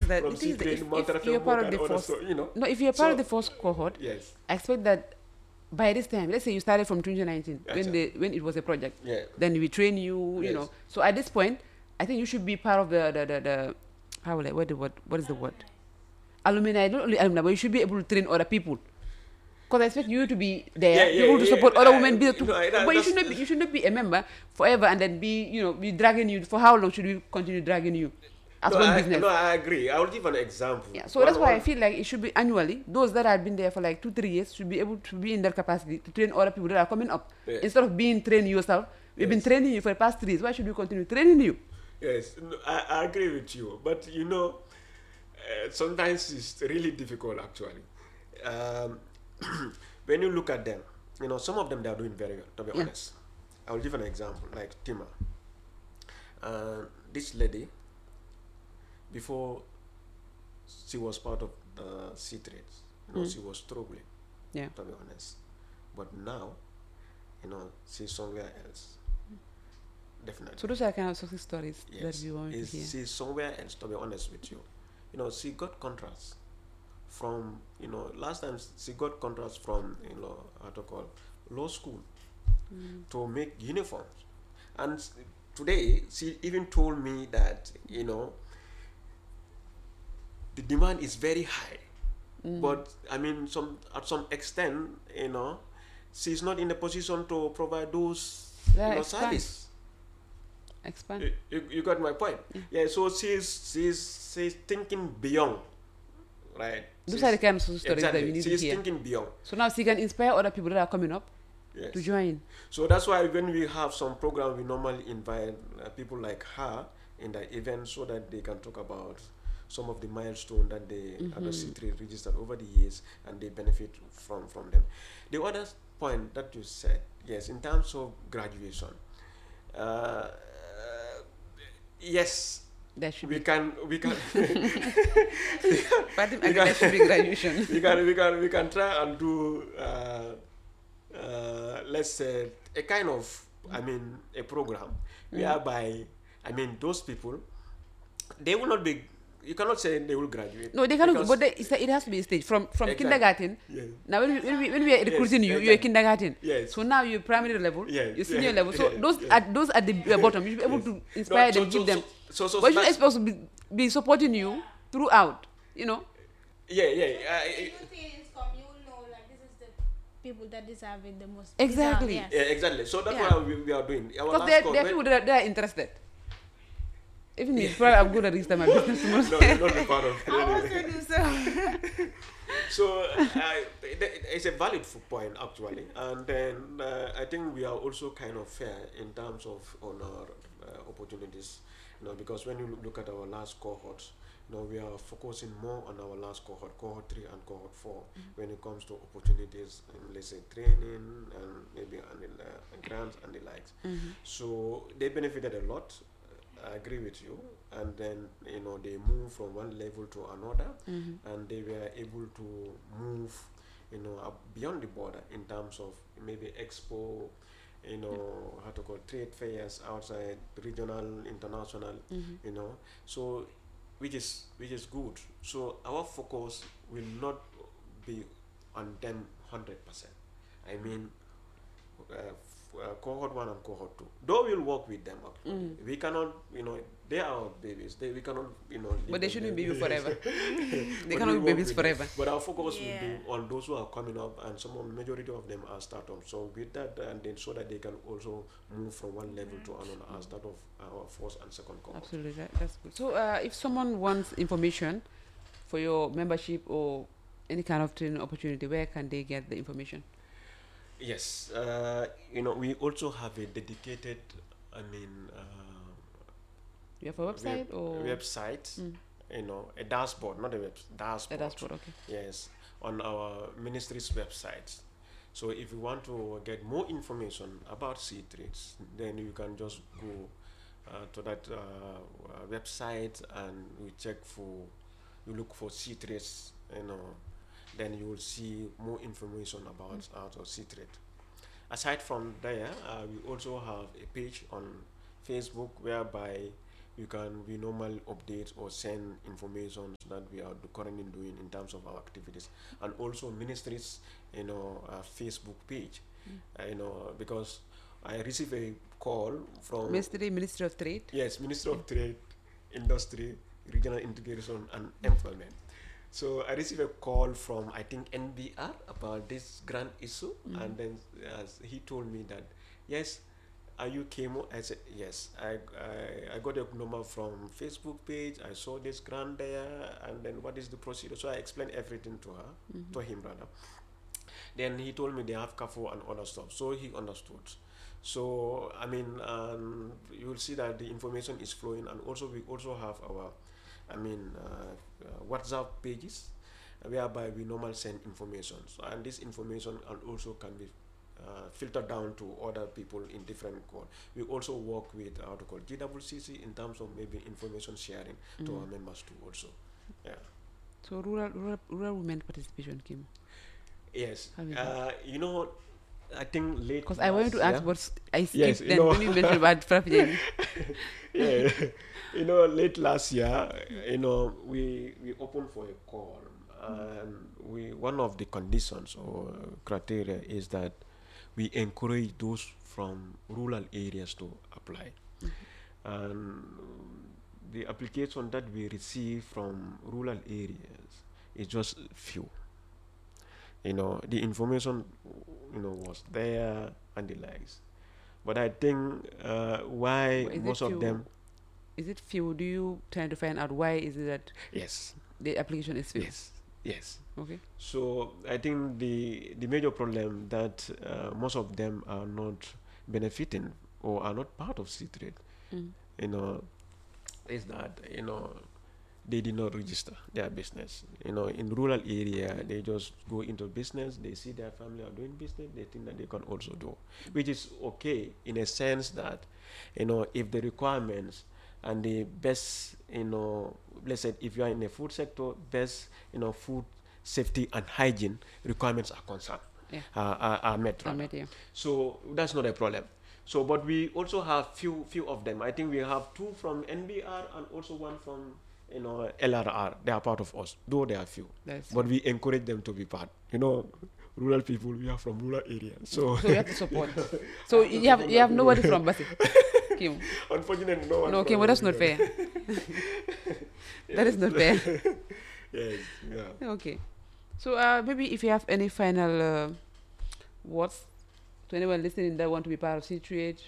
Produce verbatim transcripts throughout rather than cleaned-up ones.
that, from the thing is that C if, train, Mount if you're Rafet, part of Mount the and first, so, you know. no, if you're part So- of the first cohort, Yes. I expect that by this time, let's say you started from twenty nineteen Gotcha. when the when it was a project, Yeah. then we train you, you Yes. know. So at this point, I think you should be part of the the the, the how will I what the word what is the word? Alumni, not only alumni, but you should be able to train other people. Because I expect you to be there, Yeah, yeah, able to yeah, support yeah, other I- women. Be, you to, know, I- that- but you that's- should not be, you should not be a member forever and then be you know be dragging you. For how long should we continue dragging you as no, one I, business? no, I agree. I will give an example. Yeah, so One- that's why I one- feel like it should be annually. Those that have been there for like two, three years should be able to be in that capacity to train other people that are coming up. Yes. Instead of being trained yourself, we've been Yes. training you for the past three years. Why should we continue training you? Yes, no, I, I agree with you. But you know, uh, sometimes it's really difficult actually. Um, when you look at them, you know, some of them they are doing very well. To be Yeah. honest, I will give an example. Like Tima, uh, this lady, before she was part of the sea trades, you know, Mm. she was struggling. Yeah. To be honest, but now, you know, she's somewhere else. Definitely. So those are kind of success stories that Yes, we want to is hear. she's somewhere else. To be honest with you, you know, she got contracts from you know last time she got contracts from you know how to call law school Mm. to make uniforms, and s- today she even told me that you know the demand is very high, Mm. but I mean some at some extent you know she's not in a position to provide those Yeah, you know expand. service. Expand. You, you, you got my point. Yeah. So she's she's she's thinking beyond, right? Those She's- are the kind of success stories exactly. that we need She's to hear. thinking beyond. So now she can inspire other people that are coming up Yes. to join. So that's why when we have some program, we normally invite uh, people like her in the event so that they can talk about some of the milestones that they Mhm. other C three registered over the years and they benefit from from them. The other point that you said, yes, in terms of graduation, uh, yes, That should we be. can we can But I think we that should be graduation. we can we can we can try and do uh, uh, let's say a kind of I mean a program Mm. whereby I mean those people they will not be you cannot say they will graduate. No, they cannot. because- But they, it's a, it has to be a stage from from Exactly. kindergarten. Yeah. Now, when we, when we, when we are recruiting you, you're exactly. kindergarten. Yes. So now you're primary level, Yes, you're senior yes, level. So yes, those yes. at those at the uh, bottom, you should be able Yes. to No, inspire so- them, so- give them. so- so- but you that's- should supposed to be, be supporting you throughout. You know. Yeah, yeah. Uh, When you things come, you will know like this is the people that deserve it the most. Exactly. Deserve, yeah, yes. exactly. So that's Yeah. why we, we are doing. Our Because last there, call, there are when- people that are, that are interested. Even me, probably I'm going to register my business tomorrow. no, not be part of it. I also do so. So uh, th- it's a valid f- point actually, and then uh, I think we are also kind of fair in terms of on our uh, opportunities, you know, because when you look at our last cohorts, you know, we are focusing more on our last cohort, cohort three and cohort four, when it comes to opportunities, in, let's say training and maybe and the, uh, grants and the likes. Mhm. So they benefited a lot. I agree with you, and then you know they move from one level to another, Mhm. and they were able to move, you know, up beyond the border in terms of maybe expo, you know, how to call trade fairs outside regional, international, Mhm. you know. So, which is which is good. So our focus will not be on them hundred percent. I mean, uh, f- uh, cohort one and cohort two. Though we'll work with them, actually. Mm. We cannot, you know, they are our babies. They we cannot, you know. leave But they them shouldn't there. be forever. But They we cannot be work babies with them. forever. But our focus Yeah. will be on those who are coming up, and some of majority of them are startups. So with that, and then so that they can also move from one level to another as that of our first and second cohort. Absolutely, that, that's good. So, uh, if someone wants information for your membership or any kind of training opportunity, where can they get the information? Yes, uh, you know, we also have a dedicated, I mean, uh, You have a website web- or website, Mm, you know, a dashboard, not a web a dashboard. dashboard? Okay. Yes, on our ministry's website. So if you want to get more information about sea trades, then you can just go uh, to that uh, uh, website and you check for, you look for sea trades, you know, then you will see more information about our sea trade. Aside from there, uh, we also have a page on Facebook whereby you can we normal update or send information that we are do- currently doing in terms of our activities, and also ministries, you know, uh, Facebook page, uh, you know, because I received a call from Ministry, Ministry of Trade. yes, Minister of Trade, Industry, Regional Integration and Employment. So I received a call from I think N B R about this grand issue, Mhm. and then as he told me that yes, are you chemo? I said yes. I, I I got a number from Facebook page. I saw this grant there, and then what is the procedure? So I explained everything to her, Mhm. to him rather. Then he told me they have CAFO and other stuff, so he understood. So I mean, um, you will see that the information is flowing, and also we also have our, I mean, uh, uh, WhatsApp pages, whereby we normally send information, so, and this information and also can be uh, filtered down to other people in different code. We also work with how to call G W C C in terms of maybe information sharing to our Mhm. members too also. Yeah. So rural, rural, rural women participation, Kim. Yes. How is it? Uh, you know, I think late Because I wanted to last ask, year- but s- I skipped. Yes, you then know. when you mentioned about Frappien. yeah, you know, late last year, you know, we we opened for a call, and we one of the conditions or criteria is that we encourage those from rural areas to apply, and the application that we receive from rural areas is just few. You know, the information, you know, was there and the likes, but I think uh, why Is it most of few? them. Is it few? Do you trying to find out why is it that Yes, the application is few? yes, yes. Okay. So I think the the major problem that uh, most of them are not benefiting or are not part of C trade, Mm. you know, is that you know they did not register their business. You know, in rural area, they just go into business. They see their family are doing business. They think that they can also do, which is okay in a sense that, you know, if the requirements and the best, you know, let's say if you are in the food sector, best, you know, food safety and hygiene requirements are concerned, Yeah. uh, are, are met. I rather. met you. So that's not a problem. So, but we also have few few of them. I think we have two from N B R and also one from, you know, L R R. They are part of us, though they are few. That's But we encourage them to be part. You know, rural people. We are from rural areas, so So you have to support. So you have you have nobody from Basi. Kim. unfortunately, no one. No, from Kim, well, that's here. not fair. That is not fair. Yes, yeah. Okay. So uh, maybe if you have any final uh, words to anyone listening that want to be part of C trade.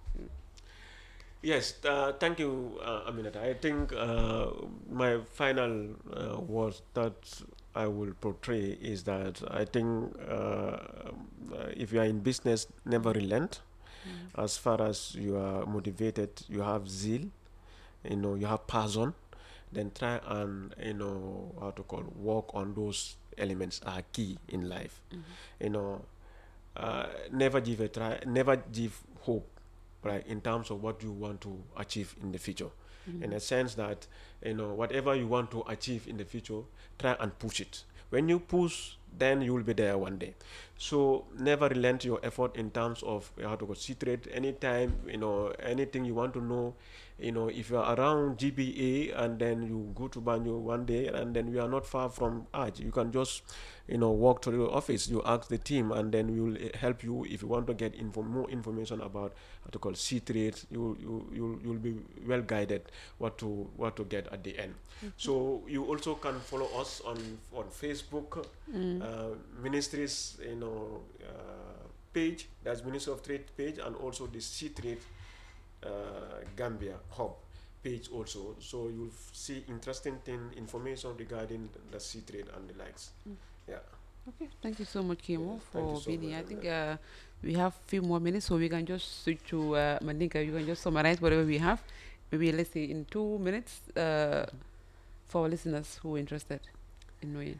Yes, uh, thank you, uh, Aminata. I think uh, my final uh, words that I will portray is that I think uh, uh, if you are in business, never relent. Mm. As far as you are motivated, you have zeal, you know, you have passion, then try and, you know, how to call, work on those elements are key in life. Mhm. You know, uh, never give a try, never give hope, right, in terms of what you want to achieve in the future. Mhm. In a sense that, you know, whatever you want to achieve in the future, try and push it. When you push, then you will be there one day. So never relent your effort in terms of how to go see trade. Anytime, you know, anything you want to know, you know, if you are around G B A and then you go to Banjo one day and then we are not far from Arch, you can just, you know, walk to the office, you ask the team, and then we will uh, help you if you want to get info more information about how to call sea trades. You you you'll, you'll be well guided what to what to get at the end. So you also can follow us on on Facebook, Mm. uh, ministries, you know, uh, page. That's Ministry of Trade page, and also the Sea Trade uh, Gambia hub page also. So you'll f- see interesting thing information regarding the sea trade and the likes. Mm. Yeah. Okay, thank you so much, Kimo, Yes, thank you for so being much, here. I think Amina. uh, we have few more minutes, so we can just switch to uh, Mandinka. You can just summarize whatever we have. Maybe let's say in two minutes uh, for our listeners who are interested in knowing.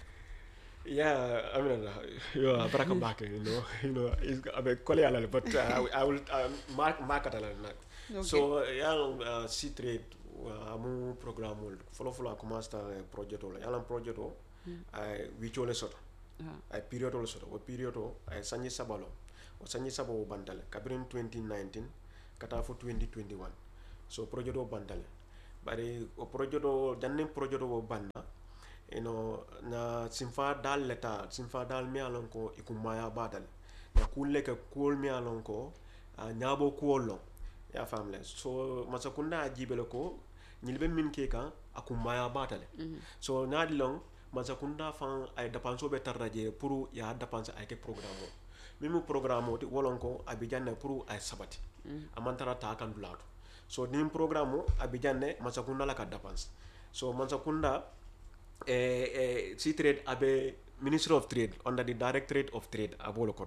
Yeah, I mean, uh, yeah, baraka bake, you know, you know, it's a bit colleague, but uh, I will- I will uh, mark market alal nak. Okay. So yeah, uh, sea trade uh, amu programme ol follow follow commence ta projet ol yalan projet o Mm. ay wichole soto Ah, ay period ol soto o period o ay sanyi sabalo o sanyi sabo o bandale kabirin twenty nineteen kata fo twenty twenty-one so projet o bantale bari o projet o jannin projet o banna you know na simfa dal leta simfa dal mi alon ko ikumaya badal na kulle ke kul mi alon ko a nyabo kuolo ya famle so masakunda jibele ko nyilbe min ke kan akumaya badale Mhm. so nadi long masakunda fan ay dépense be tarraje pour ya dépense ay ke programme mimu programme o ti wolon ko abijanne pour ay sabati amantara ta kan dulatu so nim programme o abijanne masakunda la ka dépense so masakunda eh, eh, C Trade abe Ministry of Trade under the Directorate of Trade abolo kono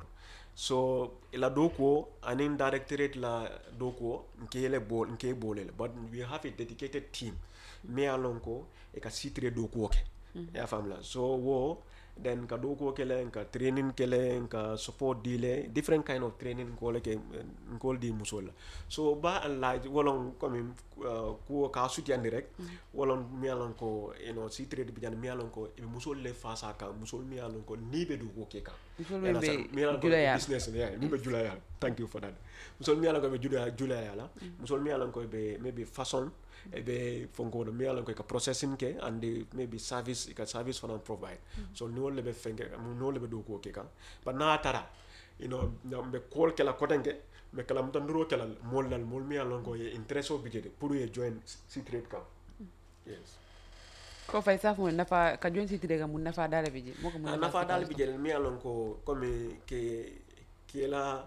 so ila doko anin Directorate la doko nkele bol nke bolele but we have a dedicated team me alonko e ka C Trade doko ke ya famla so wo then ka doko kele ka training kele ka support dile different kind of training ko le ke ngol di musola so ba Allah wolon comme uh, ko ka suti andi rek wolon mi alonko you know C Trade bi jan mi alonko e musol le face ka musol mi alonko ni be doko ke ka Musol And be as a- mi alonko julaya. business yeah ni be julaya thank you for that musol mi alonko be julaya julaya la musol mi alonko be maybe façon e be fonko do mi alonko ka processing ke and the maybe service ka service for provide so no le be fenge no le be do ko ke ka but na tara you know be call ke la kotenke me kala mutan duro kala mol nal mol mi alonko ye interest o bijede pour ye join C Trade ka yes ko fay saf mo nafa ka jon siti daga mun nafa dala biji moko mun a nafa dal bijel mi alonko comme ke ke la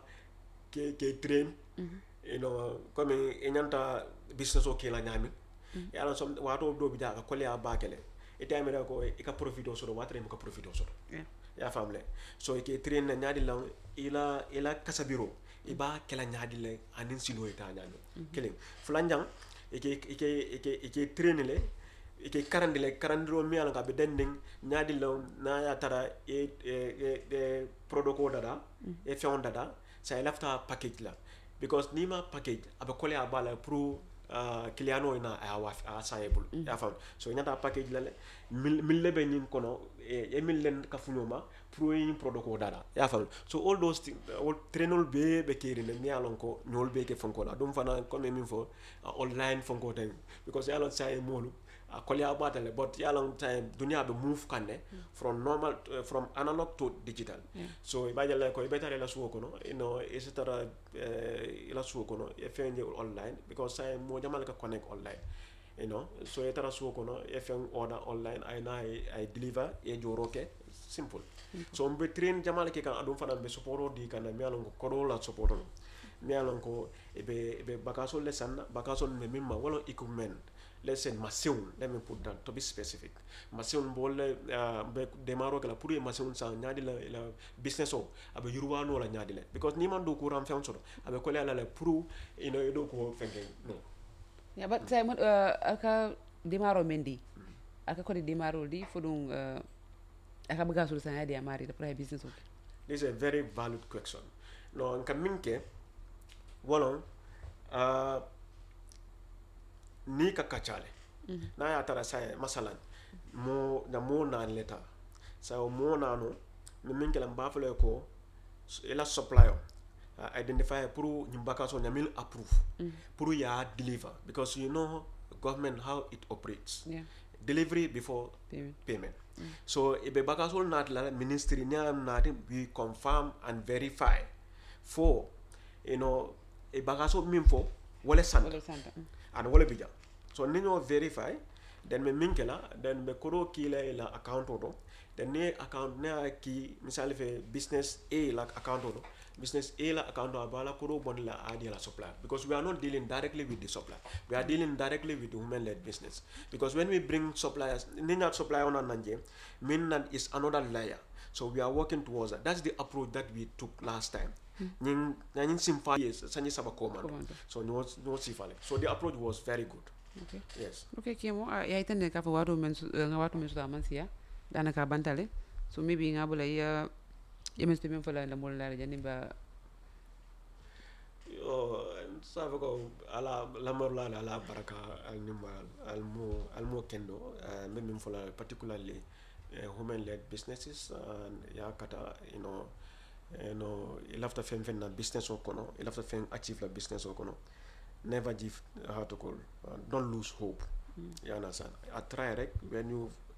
ke ke train you know comme e nyanta business o ke la nyami ya la som wato do bija ka kole a bakele e tayme ko e ka profito so do watre mo ka profito so Yeah. ya famle so e ke train na nyaadi la ila ila kasabiro e ba kala nyaadi le anin silo e ta nyaami kelen flanjang e ke e ke e ke e ke train le e ke karandile karandiro mi ala ka be dending nyaadi la na ya tara e e e, e product dada e feon dada sa e lafta package la because nima package abe kole a bala pro uh, kiliano ina a wa a saebul ya fam so nyata package la le mil mil lebe nyin kono e e mil len ka funyoma pro yin product ko dada ya fam so all those things all trainol be be keri ne mi alon ko nyol be ke fonko la dum fana comme min fo uh, online fonko ten because ya lon say molu a kolya batale but yalong time dunia be move kande from normal uh, from analog to digital Yeah. so ibajale ko ibetare la suwo kono you know etc uh, ila suwo kono e fenje online because say mo jamal ka connect online you know so e tara suwo kono e fen order online ay na ay deliver e joroke simple so mbe train jamal ke kan adum fana be support di kan mi alon ko ko la support no mi alon ko e be e be bakaso le sanna bakaso me mimma wala equipment let's say machine let me put that to be specific machine bol uh, be demaro kala pour machine sa nyaadi la, la business o abe yurwano la nyaadi le because ni man do ko ram fen so abe ko la la pour you know do ko fenke no ya but say mo uh, aka dimaro mendi aka ko dimaro di fodum uh, aka baga sul sa dia mari da pre business o this is a very valid question no kan minke wolon uh, ni ka kacale mm-hmm. na ya tara say masalan mo na mo na leta sa mo na no mi min kala mbafale ko ela supplier uh, identify pour nyimbaka so nyamil approve mm-hmm. pour ya deliver because you know government how it operates yeah delivery before payment, payment. Mm-hmm. So ibe bakasol nat la ministry ni am nat we confirm and verify for you know e bakasol min fo wala santa wala santa mm. and wala bija so ni ñoo verify then me minkela then be koro kila la account odo then ne account ne ki misali fe business A la account odo business A la account o bala koro bon la adi la supplier because we are not dealing directly with the supplier we are dealing directly with the women led business because when we bring suppliers ni not supplier on nanje mean that is another layer so we are working towards that that's the approach that we took last time ñing ñing simfa yes sanyi saba command so no no sifale so the approach was very good okay yes okay kimo uh, ya itande ka fa watu men uh, nga watu men su man siya danaka bantale so maybe nga bula ya yemen to men fala la mol la jani ba yo sabe ko ala lamar la ala baraka al nimal al mo al mo kendo uh, même fala particularly uh, women led businesses and ya kata you know you know il after fen fen na business o kono il after fen achieve la business o kono never give how to call uh, don't lose hope. You understand? I try right when you